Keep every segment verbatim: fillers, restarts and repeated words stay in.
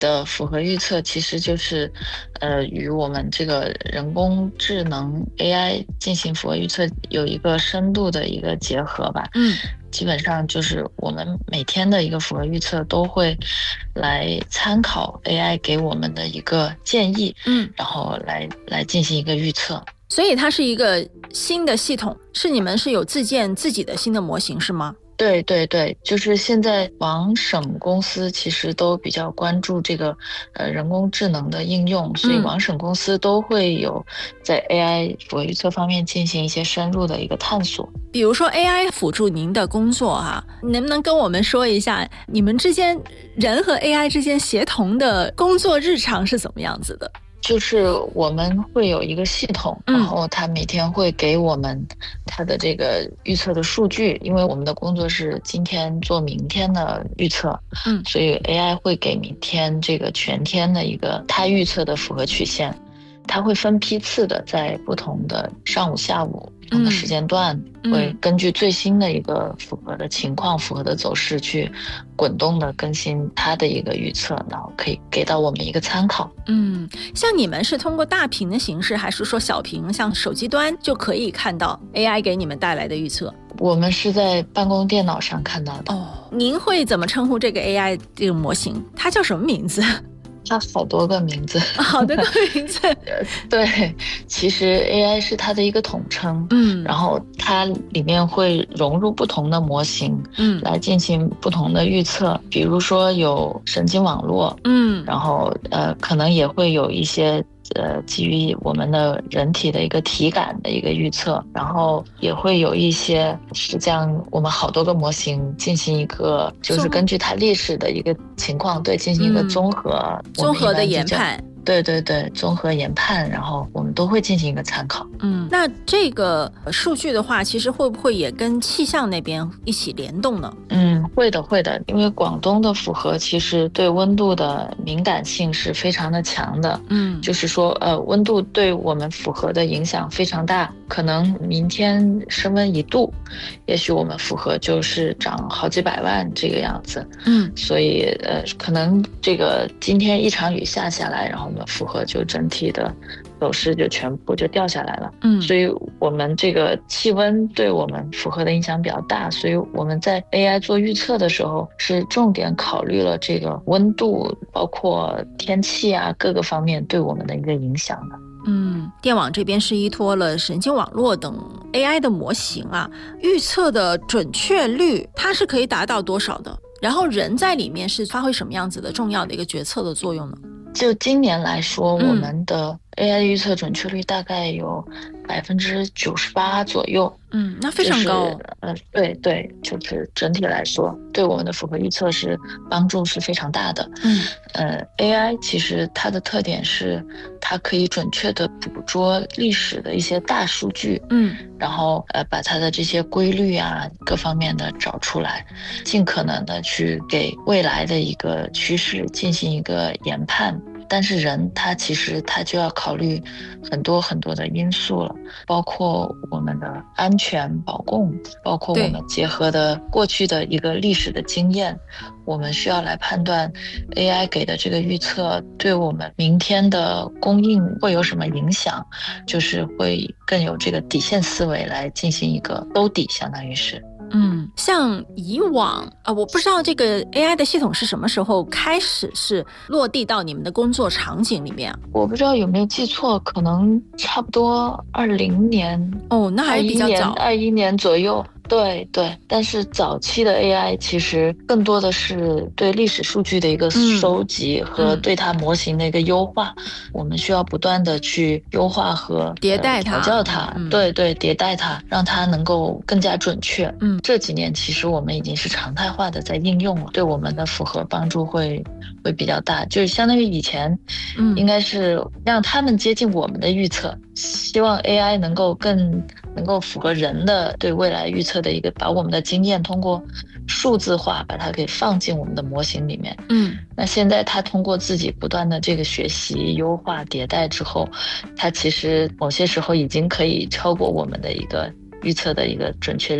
的符合预测其实就是，呃，与我们这个人工智能 A I 进行符合预测有一个深度的一个结合吧。 嗯， 基本上就是我们每天的一个符合预测都会来参考 A I 给我们的一个建议， 嗯， 然后来来进行一个预测。 所以它是一个新的系统，是你们是有自建自己的新的模型是吗？ 对对对，就是现在网省公司其实都比较关注这个呃人工智能的应用，所以网省公司都会有在 A I 符合预测方面进行一些深入的一个探索。 比如说 A I 辅助您的工作哈、啊，能不能跟我们说一下你们之间人和 A I 之间协同的工作日常是怎么样子的？ 就是我们会有一个系统，然后它每天会给我们它的这个预测的数据，因为我们的工作是今天做明天的预测， 嗯， 所以 A I 会给明天这个全天的一个它预测的符合曲线，它会分批次的在不同的上午、下午不同的时间段， 嗯、 会根据最新的一个符合的情况、符合的走势去滚动的更新它的一个预测，然后可以给到我们一个参考。 嗯，像你们是通过大屏的形式，还是说小屏像手机端就可以看到 A I 给你们带来的预测？ 我们是在办公电脑上看到的。 哦，您会怎么称呼这个 A I 这个模型？它叫什么名字？ 它好多个名字， 好多个名字。 对，其实 A I 是它的一个统称， 嗯， 然后它里面会融入不同的模型， 嗯， 来进行不同的预测。比如说有神经网络， 嗯，然后呃，可能也会有一些。呃，基于我们的人体的一个体感的一个预测，然后也会有一些是将我们好多个模型进行一个，就是根据它历史的一个情况，对，进行一个综合、 嗯、综合的研判。 对对对，综合研判，然后我们都会进行一个参考。 嗯，那这个数据的话，其实会不会也跟气象那边一起联动呢？ 嗯，会的会的，因为广东的符合其实对温度的敏感性是非常的强的。 嗯， 就是说呃，温度对我们符合的影响非常大，可能明天升温一度，也许我们符合就是涨好几百万这个样子。 嗯， 所以呃，可能这个今天一场雨下下来，然后我们符合就整体的走势就全部就掉下来了。 嗯， 所以我们这个气温对我们符合的影响比较大，所以我们在 A I 做预测的时候是重点考虑了这个温度，包括天气啊各个方面对我们的一个影响的。 嗯，电网这边是依托了神经网络等 A I 的模型啊，预测的准确率它是可以达到多少的？然后人在里面是发挥什么样子的重要的一个决策的作用呢？ 就今年来说， 嗯、 我们的 A I 预测准确率大概有百分之九十八左右。 嗯，那非常高。 就是、呃，对对，就是整体来说，对我们的符合预测是帮助是非常大的。 嗯， 呃 ，A I 其实它的特点是，它可以准确的捕捉历史的一些大数据。 嗯， 然后呃，把它的这些规律啊，各方面的找出来，尽可能的去给未来的一个趋势进行一个研判。但是人他其实他就要考虑很多很多的因素了，包括我们的安全保供，包括我们结合的过去的一个历史的经验，我们需要来判断 A I 给的这个预测对我们明天的供应会有什么影响，就是会更有这个底线思维来进行一个兜底，相当于是。 嗯，像以往啊，我不知道这个 A I 的系统是什么时候开始是落地到你们的工作场景里面啊？ 我不知道有没有记错，可能差不多二零年哦，那还比较早， 二一年左右。对对，但是早期的 A I 其实更多的是对历史数据的一个收集和对它模型的一个优化，嗯、我们需要不断的去优化和迭代它、 呃、调教它， 嗯、 对对，迭代它，让它能够更加准确。 嗯， 这几年其实我们已经是常态化的在应用了，对我们的符合帮助会会比较大，就是相当于以前，嗯，应该是让他们接近我们的预测，希望 A I 能够更能够符合人的对未来预测的一个，把我们的经验通过数字化把它给放进我们的模型里面。 嗯， 那现在它通过自己不断的这个学习优化迭代之后，它其实某些时候已经可以超过我们的一个预测的一个准确率了。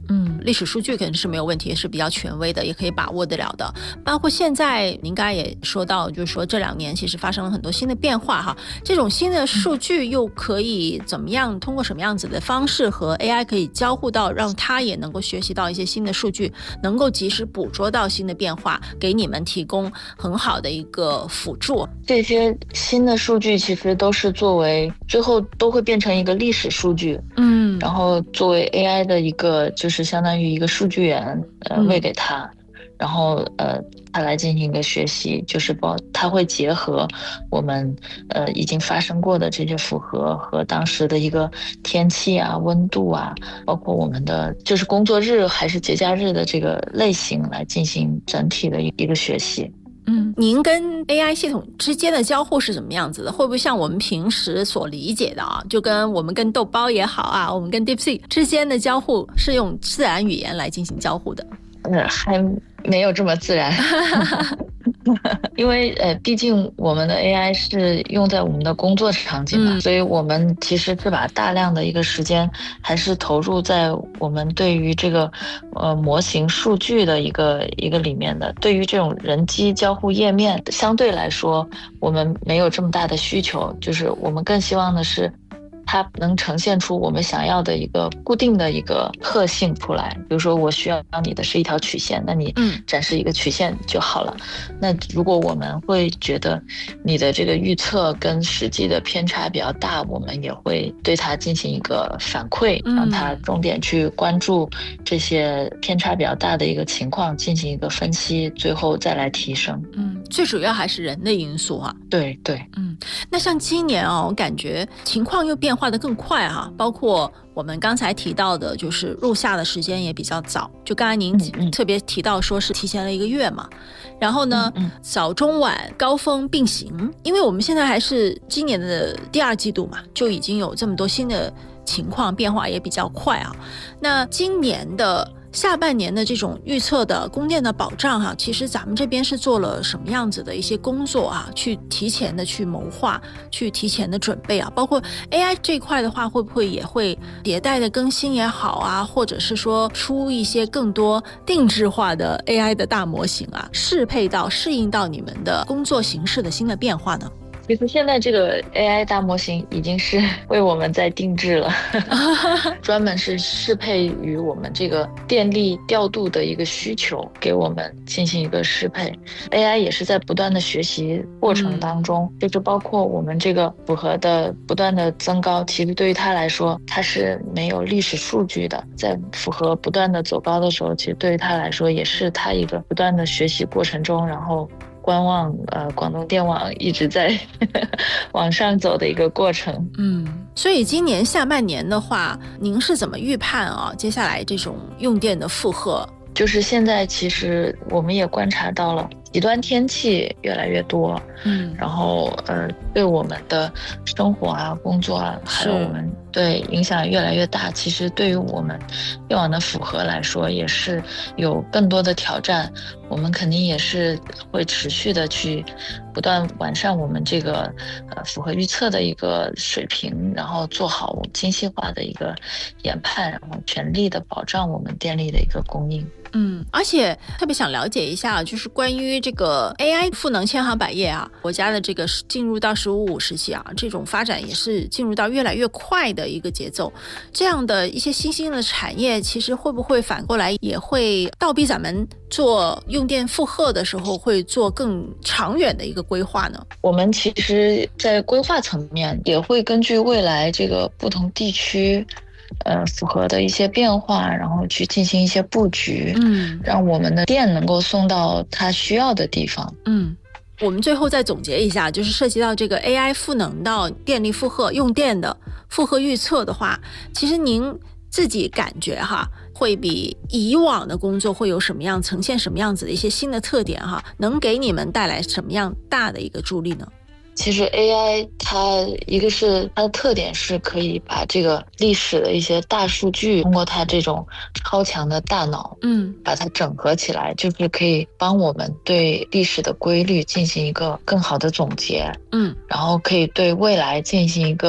嗯，历史数据肯定是没有问题，是比较权威的，也可以把握得了的。包括现在您刚才也说到，就是说这两年其实发生了很多新的变化哈，这种新的数据又可以怎么样，通过什么样子的方式和 A I 可以交互到，让它也能够学习到一些新的数据，能够及时捕捉到新的变化，给你们提供很好的一个辅助。 这些新的数据其实都是作为最后都会变成一个历史数据， 嗯， 然后作为 A I 的一个就是相当于一个数据源，呃，喂给它，嗯、然后呃，它来进行一个学习，就是包它会结合我们呃已经发生过的这些符合和当时的一个天气啊、温度啊，包括我们的就是工作日还是节假日的这个类型来进行整体的一个学习。 嗯，您跟 A I 系统之间的交互是怎么样子的？会不会像我们平时所理解的啊，就跟我们跟豆包也好啊，我们跟 DeepSeek 之间的交互是用自然语言来进行交互的？ 呃，还没有这么自然。因为呃，毕竟我们的 A I 是用在我们的工作场景嘛，嗯、所以我们其实是把大量的一个时间还是投入在我们对于这个呃模型数据的一个一个里面的。对于这种人机交互页面，相对来说我们没有这么大的需求，就是我们更希望的是它能呈现出我们想要的一个固定的一个特性出来。比如说我需要你的是一条曲线，那你展示一个曲线就好了。嗯、那如果我们会觉得你的这个预测跟实际的偏差比较大，我们也会对它进行一个反馈，让它重点去关注这些偏差比较大的一个情况，进行一个分析，最后再来提升。 嗯，最主要还是人的因素哈、啊。 对对， 嗯，那像今年哦，我感觉情况又变化得更快哈、啊，包括我们刚才提到的，就是入夏的时间也比较早，就刚才您特别提到说是提前了一个月嘛，然后呢，嗯嗯早中晚高峰并行，因为我们现在还是今年的第二季度嘛，就已经有这么多新的情况变化也比较快啊。那今年的下半年的这种预测的供电的保障哈、啊，其实咱们这边是做了什么样子的一些工作啊？去提前的去谋划，去提前的准备啊。包括 A I 这块的话，会不会也会迭代的更新也好啊，或者是说出一些更多定制化的 A I 的大模型啊，适配到适应到你们的工作形式的新的变化呢？ 其实现在这个 A I 大模型已经是为我们在定制了，专门是适配于我们这个电力调度的一个需求，给我们进行一个适配。A I 也是在不断的学习过程当中，嗯、就是包括我们这个符合的不断的增高，其实对于它来说，它是没有历史数据的，在符合不断的走高的时候，其实对于它来说也是它一个不断的学习过程中，然后观望呃广东电网一直在往上走的一个过程。 嗯，所以今年下半年的话，您是怎么预判啊？接下来这种用电的负荷？ 就是现在其实我们也观察到了极端天气越来越多，嗯，然后呃对我们的生活啊、工作啊，还有我们对影响越来越大。其实对于我们电网的符合来说，也是有更多的挑战。我们肯定也是会持续的去不断完善我们这个呃符合预测的一个水平，然后做好精细化的一个研判，然后全力的保障我们电力的一个供应。 嗯，而且特别想了解一下，就是关于这个 A I 赋能千行百业啊，国家的这个进入到十五五时期啊，这种发展也是进入到越来越快的一个节奏。这样的一些新兴的产业，其实会不会反过来也会倒逼咱们做用电负荷的时候，会做更长远的一个规划呢？ 我们其实在规划层面也会根据未来这个不同地区呃，符合的一些变化，然后去进行一些布局，嗯，让我们的电能够送到它需要的地方。 嗯，我们最后再总结一下，就是涉及到这个 A I 赋能到电力负荷、用电的负荷预测的话，其实您自己感觉哈，会比以往的工作会有什么样呈现什么样子的一些新的特点哈，能给你们带来什么样大的一个助力呢？ 其实 A I 它一个是它的特点是可以把这个历史的一些大数据通过它这种超强的大脑，嗯，把它整合起来，就是可以帮我们对历史的规律进行一个更好的总结，嗯，然后可以对未来进行一个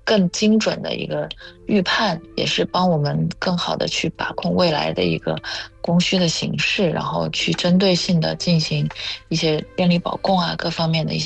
更精准的一个预判，也是帮我们更好的去把控未来的一个供需的形势，然后去针对性的进行一些电力保供啊各方面的一些